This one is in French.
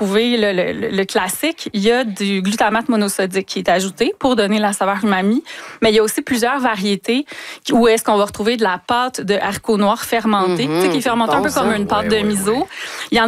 retrouver le classique, il y a du glutamate monosodique qui est ajouté pour donner la saveur umami, mais il y a aussi plusieurs variétés où est-ce qu'on va retrouver de la pâte de haricots noirs fermentée, qui est fermentée un peu comme une pâte de miso. Il y en